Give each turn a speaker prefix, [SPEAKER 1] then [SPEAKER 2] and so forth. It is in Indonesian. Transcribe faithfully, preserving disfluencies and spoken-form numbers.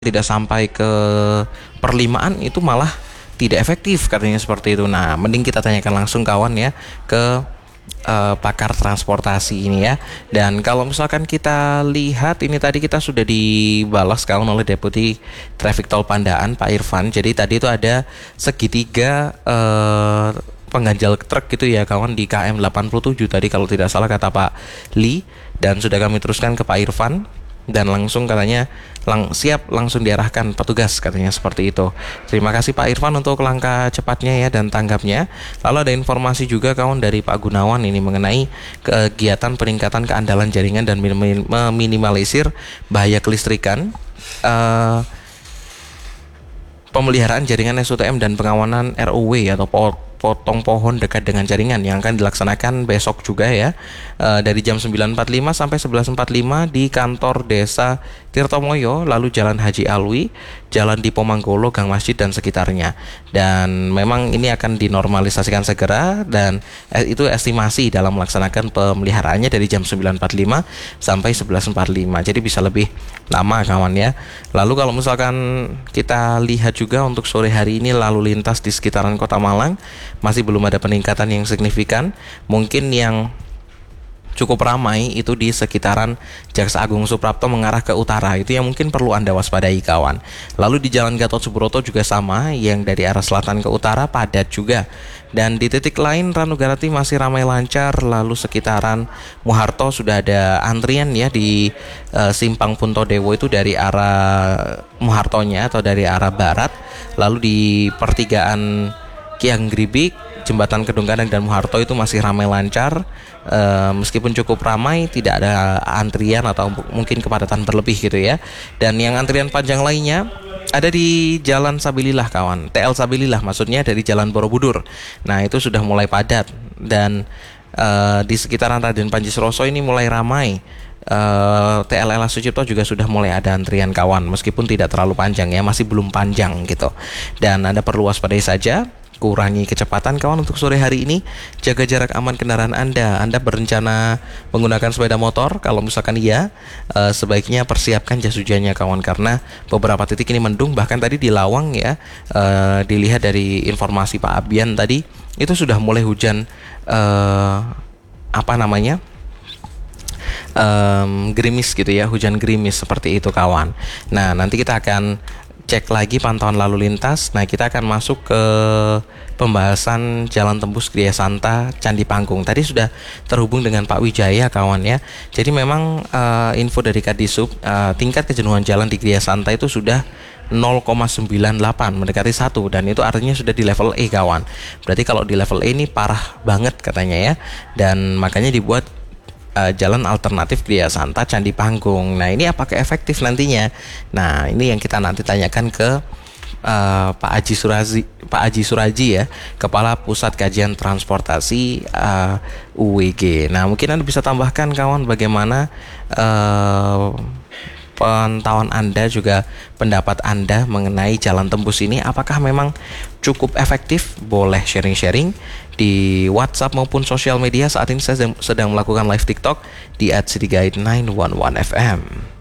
[SPEAKER 1] tidak sampai ke perlimaan itu malah tidak efektif katanya seperti itu. Nah, mending kita tanyakan langsung kawan ya ke uh, pakar transportasi ini ya. Dan kalau misalkan kita lihat ini tadi kita sudah dibalas kawan oleh Deputi Traffic Tol Pandaan Pak Irfan. Jadi tadi itu ada segitiga uh, pengganjal truk gitu ya kawan di K M delapan puluh tujuh tadi kalau tidak salah kata Pak Li, dan sudah kami teruskan ke Pak Irfan dan langsung katanya lang siap langsung diarahkan petugas katanya seperti itu. Terima kasih Pak Irfan untuk langkah cepatnya ya dan tanggapnya. Lalu ada informasi juga kawan dari Pak Gunawan ini mengenai kegiatan peningkatan keandalan jaringan dan meminimalisir bahaya kelistrikan, uh, pemeliharaan jaringan S U T M dan pengawanan R O W atau potong pohon dekat dengan jaringan yang akan dilaksanakan besok juga ya, e, dari jam sembilan empat puluh lima sampai sebelas empat puluh lima di kantor desa Tirtomoyo, lalu Jalan Haji Alwi, Jalan Dipo Manggolo, Gang Masjid dan sekitarnya. Dan memang ini akan dinormalisasikan segera dan eh, itu estimasi dalam melaksanakan pemeliharaannya dari jam sembilan empat puluh lima sampai sebelas empat puluh lima. Jadi bisa lebih lama kawan ya. Lalu kalau misalkan kita lihat juga untuk sore hari ini lalu lintas di sekitaran Kota Malang masih belum ada peningkatan yang signifikan. Mungkin yang cukup ramai itu di sekitaran Jaksa Agung Suprapto mengarah ke utara, itu yang mungkin perlu Anda waspadai kawan. Lalu di Jalan Gatot Subroto juga sama, yang dari arah selatan ke utara padat juga. Dan di titik lain Ranugarati masih ramai lancar. Lalu sekitaran Muharto sudah ada antrian ya di uh, Simpang Puntodewo itu dari arah Muhartonya atau dari arah barat. Lalu di pertigaan Kiang Gribik, Jembatan Kedung Gandang dan Muharto itu masih ramai lancar. E, meskipun cukup ramai, tidak ada antrian atau mungkin kepadatan berlebih gitu ya. Dan yang antrian panjang lainnya ada di Jalan Sabilillah kawan, T L Sabilillah maksudnya dari Jalan Borobudur. Nah itu sudah mulai padat. Dan e, di sekitaran Raden Panji Suroso ini mulai ramai. Uh, T L L Sucipto juga sudah mulai ada antrian kawan, meskipun tidak terlalu panjang ya, masih belum panjang gitu. Dan Anda perlu waspadai saja, kurangi kecepatan kawan untuk sore hari ini, jaga jarak aman kendaraan Anda. Anda berencana menggunakan sepeda motor? Kalau misalkan iya, uh, sebaiknya persiapkan jas hujannya kawan, karena beberapa titik ini mendung. Bahkan tadi di Lawang ya, uh, dilihat dari informasi Pak Abian tadi, itu sudah mulai hujan uh, apa namanya Um, gerimis gitu ya, hujan gerimis seperti itu kawan. Nah nanti kita akan cek lagi pantauan lalu lintas. Nah kita akan masuk ke pembahasan Jalan Tembus Gria Santa Candi Panggung. Tadi sudah terhubung dengan Pak Wijaya kawan ya. Jadi memang uh, info dari Kadisub, uh, tingkat kejenuhan jalan di Gria Santa itu sudah nol koma sembilan delapan, mendekati satu, dan itu artinya sudah di level E kawan. Berarti kalau di level E ini parah banget katanya ya. Dan makanya dibuat Uh, jalan alternatif Gria Santa Candi Panggung. Nah ini apakah efektif nantinya? Nah ini yang kita nanti tanyakan ke uh, Pak Aji Suraji, Pak Aji Suraji ya, Kepala Pusat Kajian Transportasi uh, U W G. Nah mungkin Anda bisa tambahkan kawan bagaimana uh, pantauan Anda juga pendapat Anda mengenai jalan tembus ini, apakah memang cukup efektif? Boleh sharing-sharing di WhatsApp maupun sosial media. Saat ini saya sedang melakukan live TikTok di at city guide sembilan satu satu F M.